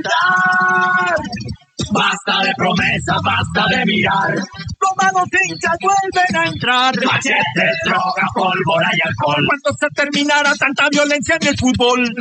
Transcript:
Basta de promesas, basta de mirar. Romanos hinchas vuelven a entrar. Machetes, droga, pólvora y alcohol. ¿Cuándo se terminará tanta violencia en el fútbol?